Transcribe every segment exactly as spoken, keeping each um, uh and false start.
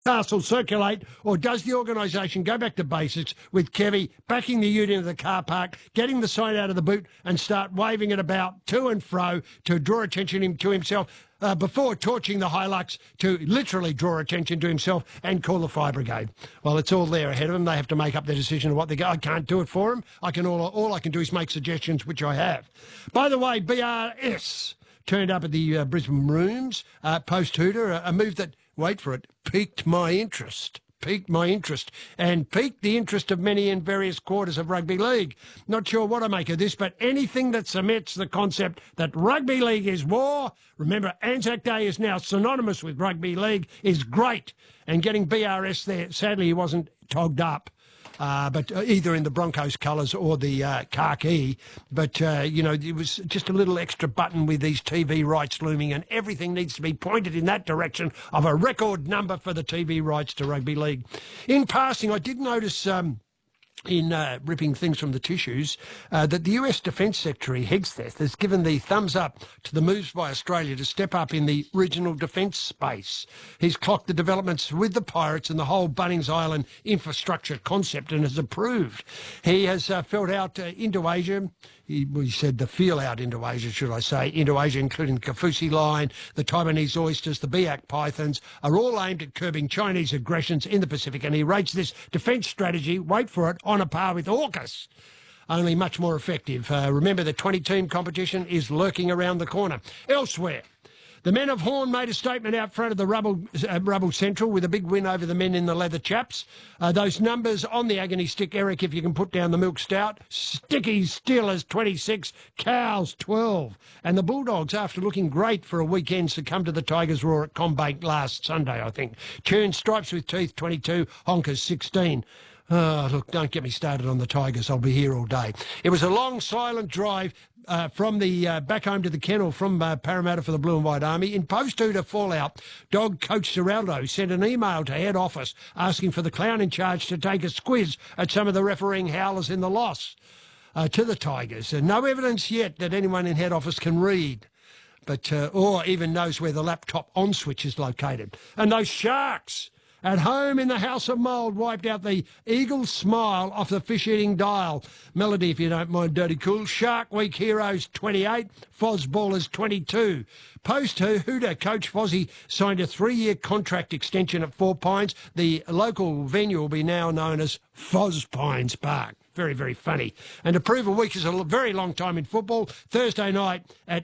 Castle circulate, or does the organisation go back to basics with Kevy backing the ute into the car park, getting the sign out of the boot and start waving it about to and fro to draw attention to himself uh, before torching the Hilux to literally draw attention to himself and call the fire brigade? Well, it's all there ahead of them. They have to make up their decision of what they go. I can't do it for them. I can all, all I can do is make suggestions, which I have. By the way, B R S turned up at the uh, Brisbane Rooms uh, post-Hooter, a, a move that, wait for it, piqued my interest. Piqued my interest and piqued the interest of many in various quarters of rugby league. Not sure what I make of this, but anything that cements the concept that rugby league is war, remember Anzac Day is now synonymous with rugby league, is great. And getting B R S there, sadly he wasn't togged up. Uh, but uh, either in the Broncos colours or the uh, khaki. But, uh, you know, it was just a little extra button with these T V rights looming, and everything needs to be pointed in that direction of a record number for the T V rights to rugby league. In passing, I did notice... Um, in uh, ripping things from the tissues, uh, that the U S Defence Secretary, Hegseth, has given the thumbs up to the moves by Australia to step up in the regional defence space. He's clocked the developments with the pirates and the whole Bunnings Island infrastructure concept and has approved. He has uh, felt out uh, into Asia. He, he said the feel-out into Asia, should I say, into Asia, including the Kafusi line, the Taiwanese oysters, the Biak pythons, are all aimed at curbing Chinese aggressions in the Pacific, and he rates this defence strategy, wait for it, on a par with AUKUS, only much more effective. Uh, remember, the twenty-team competition is lurking around the corner. Elsewhere, the men of Horn made a statement out front of the Rubble, uh, Rubble Central with a big win over the men in the leather chaps. Uh, those numbers on the agony stick, Eric, if you can put down the milk stout. Stickies Steelers twenty-six, Cows twelve. And the Bulldogs, after looking great for a weekend, succumbed to the Tigers' roar at Combank last Sunday, I think. Tune Stripes with Teeth twenty-two, Honkers sixteen. Oh, look, don't get me started on the Tigers. I'll be here all day. It was a long, silent drive uh, from the uh, back home to the kennel from uh, Parramatta for the Blue and White Army. In post-Hooter fallout, dog coach Geraldo sent an email to head office asking for the clown in charge to take a squiz at some of the refereeing howlers in the loss uh, to the Tigers. Uh, no evidence yet that anyone in head office can read, but uh, or even knows where the laptop on switch is located. And those Sharks at home in the House of Mould wiped out the eagle smile off the fish-eating dial. Melody, if you don't mind, Dirty Cool. Shark Week Heroes twenty-eight, Foz Ballers twenty-two. Post-Hooter, Coach Fozzie signed a three-year contract extension at Four Pines. The local venue will be now known as Foz Pines Park. Very, very funny. And to prove a week is a very long time in football, Thursday night at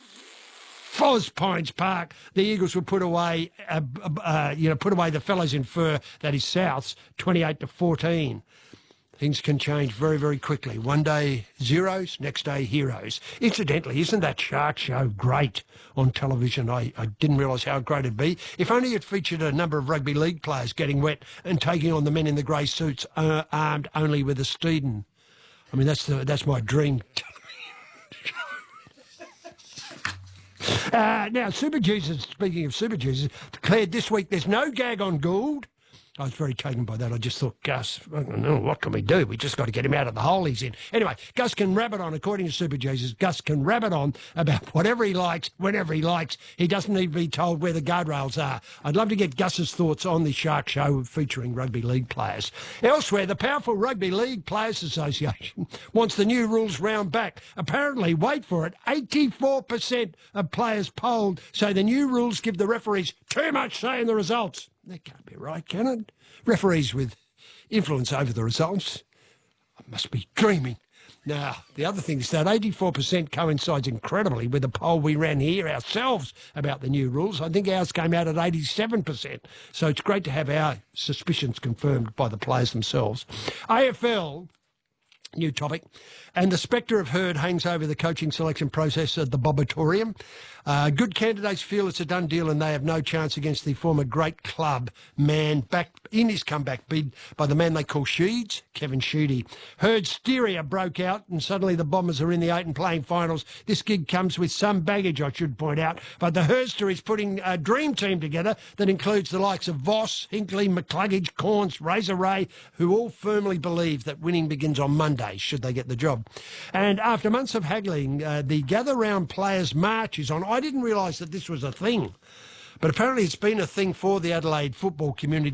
Foz Pines Park, the Eagles will put away, uh, uh, you know, put away the fellows in fur, that is Souths, twenty-eight to fourteen. Things can change very, very quickly. One day zeros, next day heroes. Incidentally, isn't that Shark Show great on television? I, I didn't realise how great it'd be. If only it featured a number of rugby league players getting wet and taking on the men in the grey suits, uh, armed only with a Steeden. I mean, that's the that's my dream. Uh, now, Super Jesus, speaking of Super Jesus, declared this week there's no gag on Gould. I was very taken by that. I just thought, Gus, I don't know, what can we do? We just got to get him out of the hole he's in. Anyway, Gus can rabbit on, according to Super Jesus, Gus can rabbit on about whatever he likes, whenever he likes. He doesn't need to be told where the guardrails are. I'd love to get Gus's thoughts on the Shark Show featuring rugby league players. Elsewhere, the powerful Rugby League Players Association wants the new rules round back. Apparently, wait for it, eighty-four percent of players polled say the new rules give the referees too much say in the results. That can't be right, can it? Referees with influence over the results. I must be dreaming. Now, the other thing is that eighty-four percent coincides incredibly with the poll we ran here ourselves about the new rules. I think ours came out at eighty-seven percent. So it's great to have our suspicions confirmed by the players themselves. A F L, new topic, and the spectre of Herd hangs over the coaching selection process at the Bobatorium. Uh, good candidates feel it's a done deal and they have no chance against the former great club man back in his comeback bid by the man they call Sheeds, Kevin Sheedy. Herd's hysteria broke out and suddenly the Bombers are in the eight and playing finals. This gig comes with some baggage, I should point out, but the Herdster is putting a dream team together that includes the likes of Voss, Hinkley, McCluggage, Corns, Razor Ray, who all firmly believe that winning begins on Monday, should they get the job. And after months of haggling, uh, the Gather Round Players March is on. I didn't realise that this was a thing. But apparently it's been a thing for the Adelaide football community